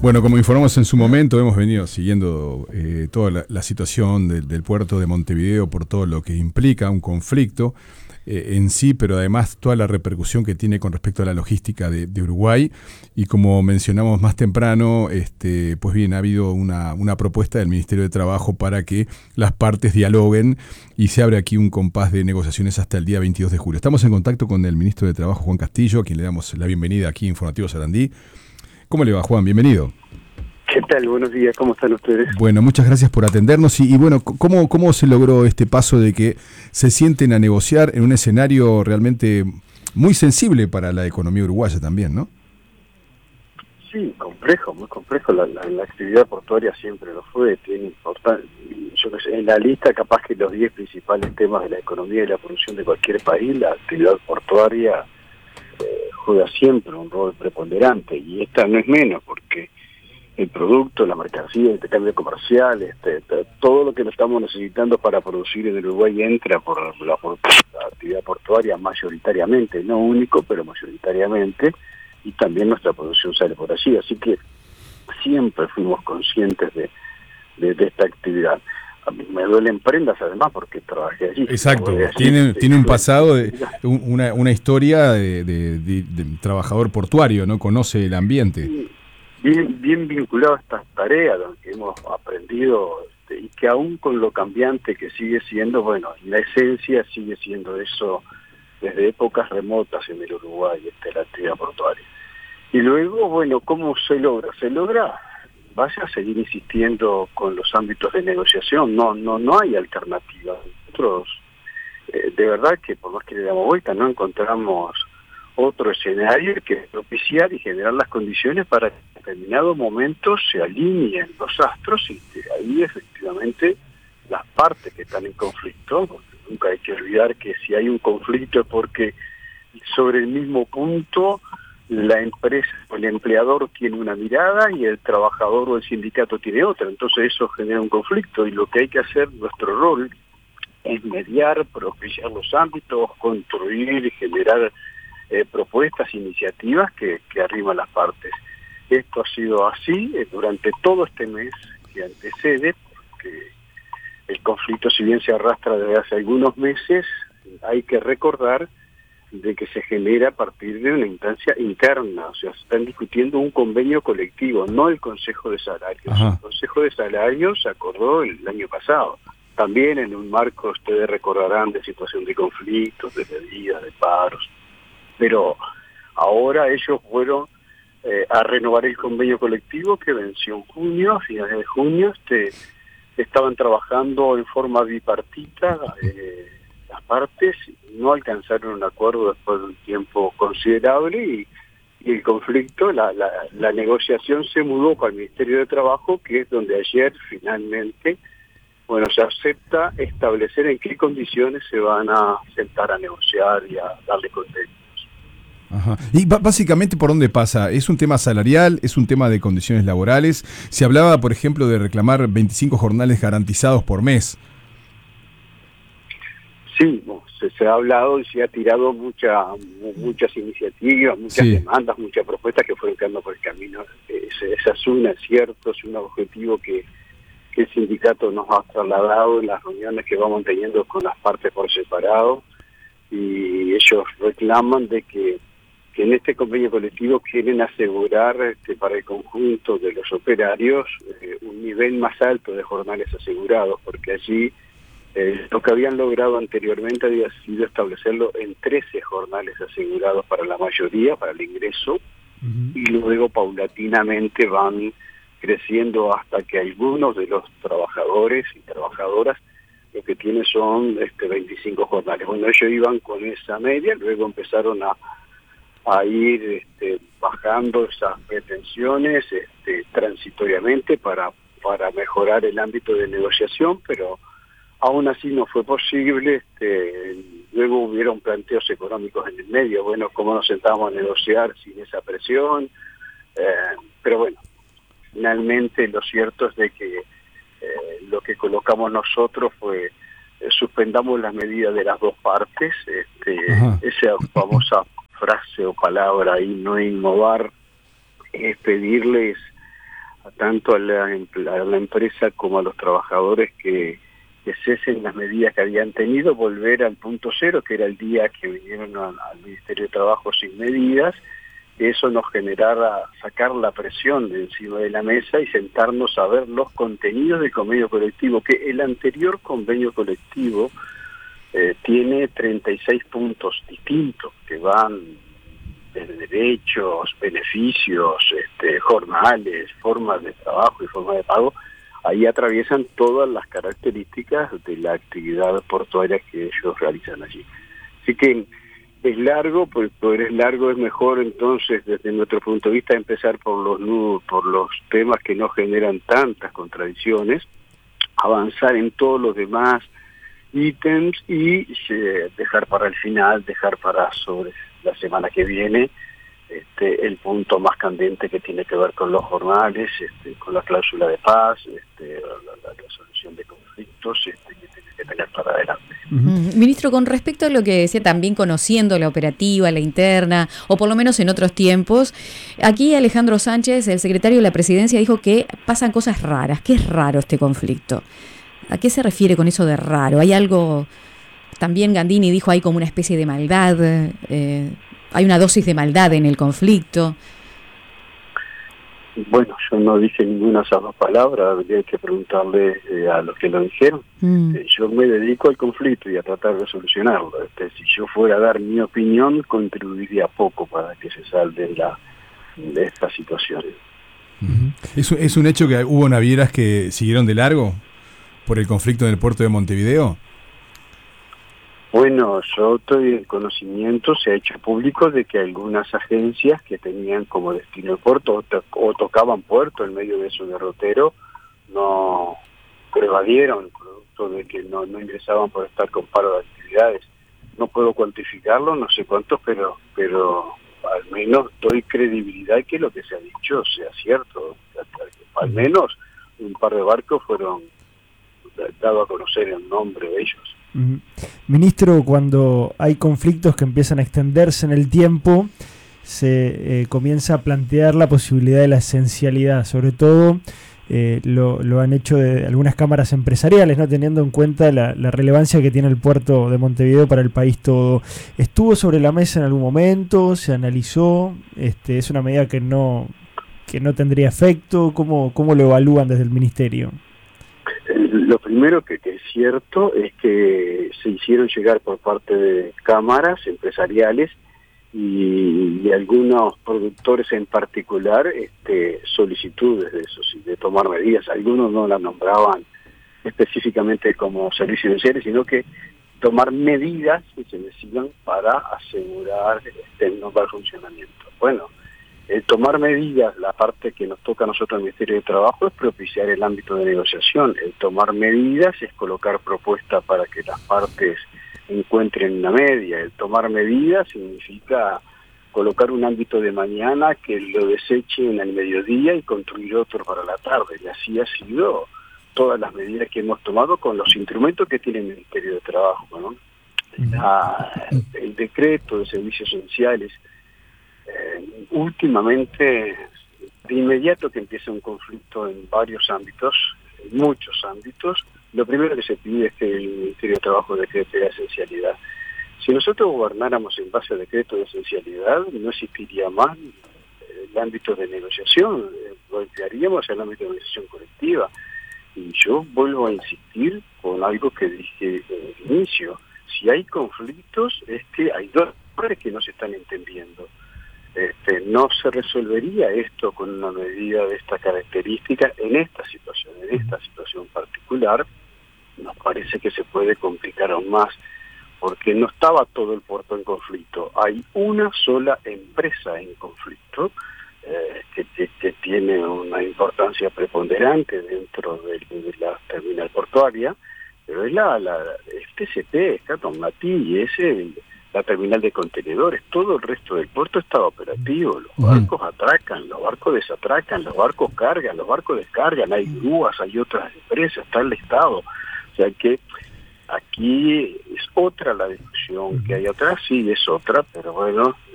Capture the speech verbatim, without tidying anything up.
Bueno, como informamos en su momento, hemos venido siguiendo eh, toda la, la situación de, del puerto de Montevideo por todo lo que implica un conflicto eh, en sí, pero además toda la repercusión que tiene con respecto a la logística de, de Uruguay. Y como mencionamos más temprano, este, pues bien, ha habido una, una propuesta del Ministerio de Trabajo para que las partes dialoguen y se abre aquí un compás de negociaciones hasta el día veintidós de julio. Estamos en contacto con el Ministro de Trabajo, Juan Castillo, a quien le damos la bienvenida aquí en Informativo Sarandí. ¿Cómo le va, Juan? Bienvenido. ¿Qué tal? Buenos días, ¿cómo están ustedes? Bueno, muchas gracias por atendernos y, y bueno, ¿cómo, ¿cómo se logró este paso de que se sienten a negociar en un escenario realmente muy sensible para la economía uruguaya también, ¿no? Sí, complejo, muy complejo. La, la, la actividad portuaria siempre lo fue, tiene importancia. Yo que sé, en la lista capaz que los diez principales temas de la economía y la producción de cualquier país, la actividad portuaria eh, juega siempre un rol preponderante y esta no es menos porque el producto, la mercancía, el intercambio comercial, este, todo lo que estamos necesitando para producir en el Uruguay entra por la, por la actividad portuaria mayoritariamente, no único, pero mayoritariamente, y también nuestra producción sale por allí, así que siempre fuimos conscientes de, de, de esta actividad. A mí me duelen prendas además porque trabajé allí. Exacto, tiene, tiene un pasado, de, una, una historia de, de, de, de trabajador portuario, ¿no? Conoce el ambiente. Sí. Bien, bien vinculado a estas tareas que hemos aprendido este, y que aún con lo cambiante que sigue siendo, bueno, la esencia sigue siendo eso desde épocas remotas en el Uruguay, este, la actividad portuaria. Y luego, bueno, ¿cómo se logra? Se logra, vaya a seguir insistiendo con los ámbitos de negociación, no no no hay alternativa. Nosotros, eh, de verdad que por más que le damos vuelta, no encontramos otro escenario que propiciar y generar las condiciones para que en determinados momentos se alineen los astros y que ahí efectivamente las partes que están en conflicto, porque nunca hay que olvidar que si hay un conflicto es porque sobre el mismo punto la empresa o el empleador tiene una mirada y el trabajador o el sindicato tiene otra, entonces eso genera un conflicto y lo que hay que hacer, nuestro rol, es mediar, propiciar los ámbitos, construir y generar Eh, propuestas, iniciativas que, que arriman las partes. Esto ha sido así eh, durante todo este mes que antecede, porque el conflicto, si bien se arrastra desde hace algunos meses, hay que recordar de que se genera a partir de una instancia interna, o sea, se están discutiendo un convenio colectivo, no el Consejo de Salarios. Ajá. El Consejo de Salarios se acordó el año pasado, también en un marco, ustedes recordarán, de situación de conflictos, de medidas, de paros. Pero ahora ellos fueron eh, a renovar el convenio colectivo que venció en junio, a finales de junio, este, estaban trabajando en forma bipartita, eh, las partes no alcanzaron un acuerdo después de un tiempo considerable y, y el conflicto, la, la, la negociación se mudó para el Ministerio de Trabajo, que es donde ayer finalmente, bueno, se acepta establecer en qué condiciones se van a sentar a negociar y a darle contenido. Ajá. Y básicamente, ¿por dónde pasa? ¿Es un tema salarial? ¿Es un tema de condiciones laborales? Se hablaba, por ejemplo, de reclamar veinticinco jornales garantizados por mes. Sí, se, se ha hablado y se ha tirado mucha, muchas iniciativas, muchas sí. demandas, muchas propuestas que fueron quedando por el camino. Esa es, es una, es cierto, es un objetivo que, que el sindicato nos ha trasladado en las reuniones que vamos teniendo con las partes por separado, y ellos reclaman de que que en este convenio colectivo quieren asegurar este, para el conjunto de los operarios eh, un nivel más alto de jornales asegurados, porque allí eh, lo que habían logrado anteriormente había sido establecerlo en trece jornales asegurados para la mayoría, para el ingreso, uh-huh. y luego paulatinamente van creciendo hasta que algunos de los trabajadores y trabajadoras lo que tienen son este, veinticinco jornales. Bueno, ellos iban con esa media, luego empezaron a a ir este, bajando esas pretensiones este, transitoriamente para, para mejorar el ámbito de negociación, pero aún así no fue posible. Este, luego hubieron planteos económicos en el medio, bueno, cómo nos sentábamos a negociar sin esa presión, eh, pero bueno, finalmente lo cierto es de que eh, lo que colocamos nosotros fue eh, suspendamos las medidas de las dos partes, este, esa famosa frase o palabra ahí, no innovar, es pedirles a tanto a la, a la empresa como a los trabajadores que, que cesen las medidas que habían tenido, volver al punto cero, que era el día que vinieron al, al Ministerio de Trabajo sin medidas. Eso nos generara sacar la presión de encima de la mesa y sentarnos a ver los contenidos del convenio colectivo, que el anterior convenio colectivo eh, tiene treinta y seis puntos distintos que van desde derechos, beneficios, este, jornales, formas de trabajo y formas de pago. Ahí atraviesan todas las características de la actividad portuaria que ellos realizan allí. Así que es largo, pues poder es largo, es mejor entonces desde nuestro punto de vista empezar por los nudos, por los temas que no generan tantas contradicciones, avanzar en todos los demás ítems y eh, dejar para el final, dejar para sobre la semana que viene este, el punto más candente que tiene que ver con los jornales, este, con la cláusula de paz, este, la, la resolución de conflictos este, que tiene que tener para adelante. Uh-huh. Ministro, con respecto a lo que decía, también conociendo la operativa, la interna, o por lo menos en otros tiempos, aquí Alejandro Sánchez, el secretario de la Presidencia, dijo que pasan cosas raras. ¿Qué es raro este conflicto? ¿A qué se refiere con eso de raro? ¿Hay algo? También Gandini dijo hay como una especie de maldad, eh, hay una dosis de maldad en el conflicto. Bueno, yo no dije ninguna de esas dos palabras, habría que preguntarle eh, a los que lo dijeron. Mm. Eh, yo me dedico al conflicto y a tratar de solucionarlo. Este, si yo fuera a dar mi opinión, contribuiría poco para que se salve la, de estas situaciones. Uh-huh. ¿Es, ¿Es un hecho que hubo navieras que siguieron de largo por el conflicto en el puerto de Montevideo? Bueno, yo estoy en conocimiento, se ha hecho público de que algunas agencias que tenían como destino el puerto o, to- o tocaban puerto en medio de su derrotero, no evadieron, producto de que no, no ingresaban por estar con paro de actividades. No puedo cuantificarlo, no sé cuántos, pero pero al menos doy credibilidad que lo que se ha dicho sea cierto. Al menos un par de barcos fueron dados a conocer el nombre de ellos. Uh-huh. Ministro, cuando hay conflictos que empiezan a extenderse en el tiempo, se eh, comienza a plantear la posibilidad de la esencialidad, sobre todo eh, lo, lo han hecho de algunas cámaras empresariales, no teniendo en cuenta la, la relevancia que tiene el puerto de Montevideo para el país todo. ¿Estuvo sobre la mesa en algún momento? ¿Se analizó? Este, ¿es una medida que no que no tendría efecto? ¿Cómo, cómo lo evalúan desde el Ministerio? Lo primero que, que es cierto es que se hicieron llegar por parte de cámaras empresariales y, y algunos productores en particular este, solicitudes de eso, sí, de tomar medidas. Algunos no las nombraban específicamente como servicios esenciales, sino que tomar medidas que se decidan para asegurar este, el normal funcionamiento. Bueno, el tomar medidas, la parte que nos toca a nosotros en el Ministerio de Trabajo es propiciar el ámbito de negociación. El tomar medidas es colocar propuestas para que las partes encuentren una media. El tomar medidas significa colocar un ámbito de mañana que lo desechen al mediodía y construir otro para la tarde. Y así ha sido todas las medidas que hemos tomado con los instrumentos que tiene el Ministerio de Trabajo, ¿no? La, el decreto de servicios esenciales. Eh, últimamente, de inmediato que empieza un conflicto en varios ámbitos, en muchos ámbitos, lo primero que se pide es que el Ministerio de Trabajo decrete la esencialidad. Si nosotros gobernáramos en base a decreto de esencialidad, no existiría más el ámbito de negociación, golpearíamos el ámbito de negociación colectiva. Y yo vuelvo a insistir con algo que dije en el inicio. Si hay conflictos, es que hay dos partes que no se están entendiendo. Este, no se resolvería esto con una medida de esta característica en esta situación, en esta situación particular. Nos parece que se puede complicar aún más, porque no estaba todo el puerto en conflicto. Hay una sola empresa en conflicto eh, que, que, que tiene una importancia preponderante dentro de, de la terminal portuaria, pero es la, la el T C P, es Catonmatí, y es el la terminal de contenedores. Todo el resto del puerto estaba operativo. Los barcos atracan, los barcos desatracan, los barcos cargan, los barcos descargan, hay grúas, hay otras empresas, está el Estado. O sea que aquí es otra la discusión, que hay otra, sí es otra, pero bueno,